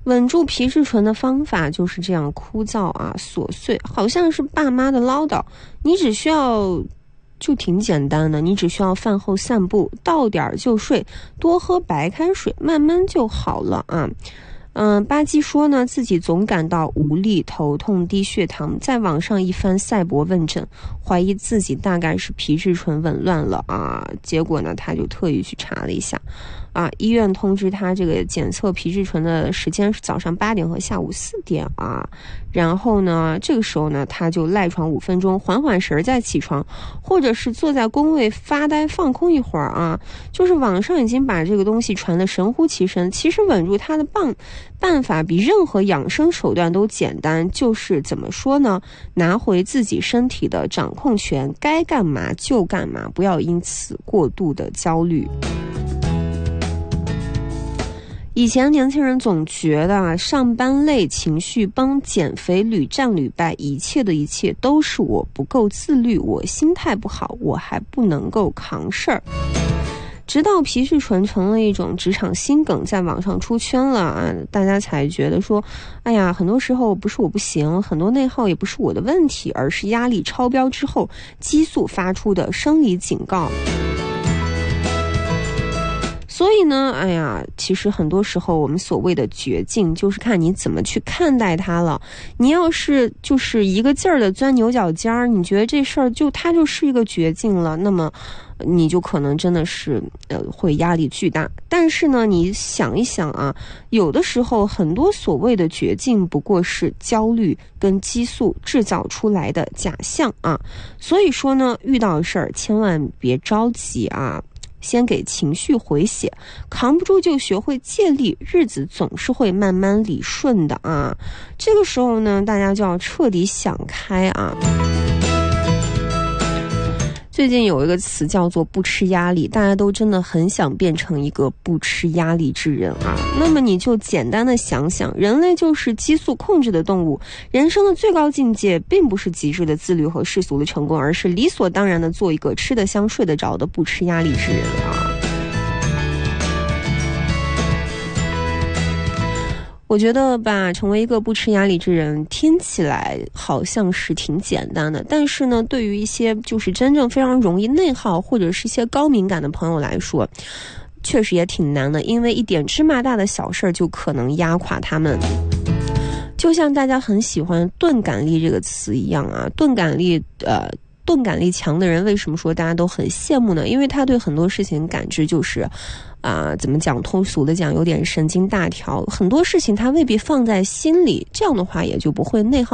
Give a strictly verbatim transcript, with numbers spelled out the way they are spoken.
稳住皮质醇的方法就是这样枯燥啊琐碎，好像是爸妈的唠叨，你只需要就挺简单的，你只需要饭后散步，到点儿就睡，多喝白开水，慢慢就好了啊。嗯，巴基说呢，自己总感到无力、头痛、低血糖，在网上一番赛博问诊，怀疑自己大概是皮质醇紊乱了啊。结果呢，他就特意去查了一下，啊，医院通知他这个检测皮质醇的时间是早上八点和下午四点啊。然后呢，这个时候呢，他就赖床五分钟，缓缓神再起床，或者是坐在工位发呆放空一会儿啊。就是网上已经把这个东西传得神乎其神，其实稳住他的办办法比任何养生手段都简单，就是怎么说呢？拿回自己身体的掌控权，该干嘛就干嘛，不要因此过度的焦虑。以前年轻人总觉得啊，上班累、情绪崩、减肥屡战屡败，一切的一切都是我不够自律，我心态不好，我还不能够扛事儿。直到皮质醇成了一种职场心梗，在网上出圈了啊，大家才觉得说，哎呀，很多时候不是我不行，很多内耗也不是我的问题，而是压力超标之后激素发出的生理警告。所以呢，哎呀，其实很多时候我们所谓的绝境，就是看你怎么去看待它了。你要是就是一个劲儿的钻牛角尖儿，你觉得这事儿就它就是一个绝境了，那么你就可能真的是呃会压力巨大。但是呢，你想一想啊，有的时候很多所谓的绝境不过是焦虑跟激素制造出来的假象啊。所以说呢，遇到事儿千万别着急啊。先给情绪回血，扛不住就学会借力，日子总是会慢慢理顺的啊。这个时候呢，大家就要彻底想开啊。最近有一个词叫做不吃压力，大家都真的很想变成一个不吃压力之人啊。那么你就简单的想想，人类就是激素控制的动物，人生的最高境界并不是极致的自律和世俗的成功，而是理所当然的做一个吃得香睡得着的不吃压力之人啊。我觉得吧，成为一个不吃压力之人听起来好像是挺简单的，但是呢，对于一些就是真正非常容易内耗或者是一些高敏感的朋友来说，确实也挺难的，因为一点芝麻大的小事就可能压垮他们。就像大家很喜欢钝感力这个词一样啊，钝感力呃钝感力强的人为什么说大家都很羡慕呢？因为他对很多事情感知就是啊、呃，怎么讲，通俗的讲有点神经大条，很多事情他未必放在心里，这样的话也就不会内耗。